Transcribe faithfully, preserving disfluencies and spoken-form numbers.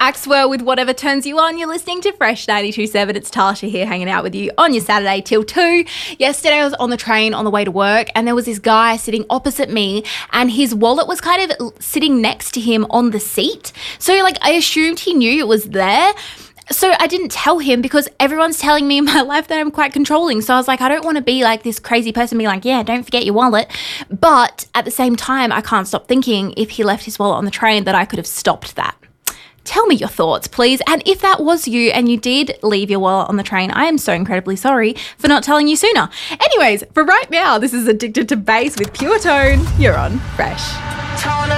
Maxwell with Whatever Turns You On. You're listening to Fresh ninety-two point seven. It's Tasha here hanging out with you on your Saturday till two. Yesterday I was on the train on the way to work and there was this guy sitting opposite me and his wallet was kind of sitting next to him on the seat. So like I assumed he knew it was there. So I didn't tell him because everyone's telling me in my life that I'm quite controlling. So I was like, I don't want to be like this crazy person being like, yeah, don't forget your wallet. But at the same time, I can't stop thinking if he left his wallet on the train that I could have stopped that. Tell me your thoughts, please. And if that was you and you did leave your wallet on the train, I am so incredibly sorry for not telling you sooner. Anyways, for right now, this is Addicted to Bass with Pure Tone. You're on Fresh.